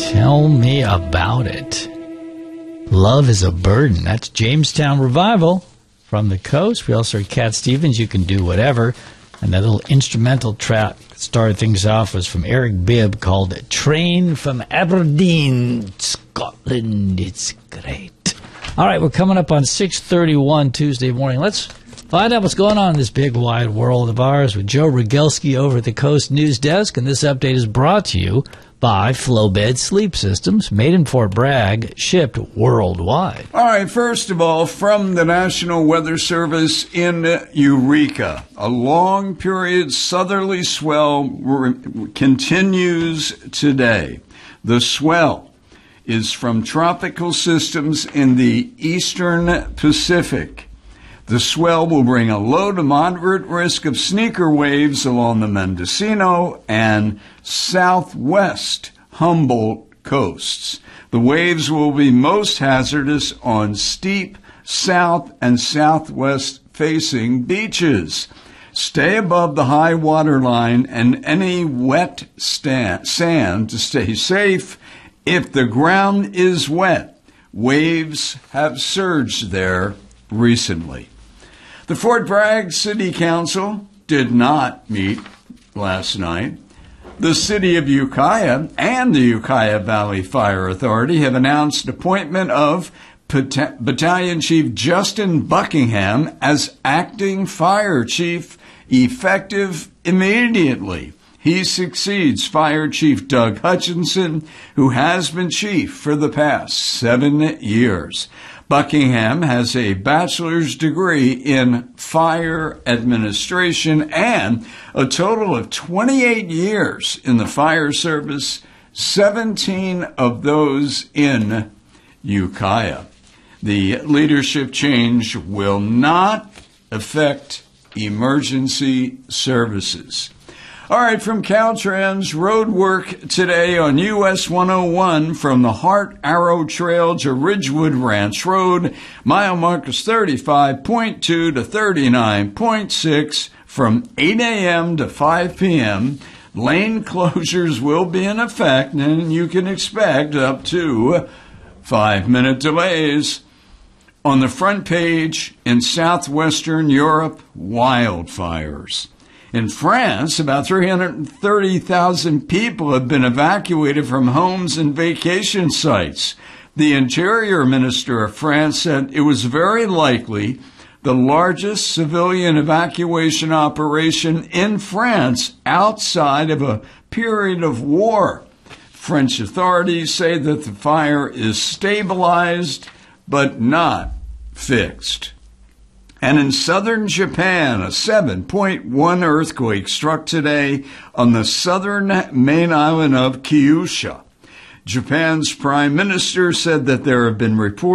Tell me about it. Love is a Burden. That's Jamestown Revival from the coast. We also heard Cat Stevens, You Can Do Whatever. And that little instrumental track that started things off was from Eric Bibb called Train from Aberdeen, Scotland. It's great. All right, we're coming up on 6:31 Tuesday morning. Let's find out what's going on in this big, wide world of ours with Joe Rogelski over at the Coast News Desk. And this update is brought to you by Flowbed Sleep Systems, made in Fort Bragg, shipped worldwide. All right, first of all, from the National Weather Service in Eureka, a long period southerly swell continues today. The swell is from tropical systems in the eastern Pacific. The swell will bring a low to moderate risk of sneaker waves along the Mendocino and southwest Humboldt coasts. The waves will be most hazardous on steep south and southwest facing beaches. Stay above the high water line and any wet sand to stay safe. If the ground is wet, waves have surged there recently. The Fort Bragg City Council did not meet last night. The City of Ukiah and the Ukiah Valley Fire Authority have announced appointment of Battalion Chief Justin Buckingham as acting fire chief effective immediately. He succeeds Fire Chief Doug Hutchinson, who has been chief for the past 7 years. Buckingham has a bachelor's degree in fire administration and a total of 28 years in the fire service, 17 of those in Ukiah. The leadership change will not affect emergency services. All right, from Caltrans, road work today on US 101 from the Hart Arrow Trail to Ridgewood Ranch Road. Mile markers 35.2 to 39.6 from 8 a.m. to 5 p.m. Lane closures will be in effect, and you can expect up to 5-minute delays. On the front page, in southwestern Europe, wildfires. In France, about 330,000 people have been evacuated from homes and vacation sites. The Interior Minister of France said it was very likely the largest civilian evacuation operation in France outside of a period of war. French authorities say that the fire is stabilized but not fixed. And in southern Japan, a 7.1 earthquake struck today on the southern main island of Kyushu. Japan's prime minister said that there have been reports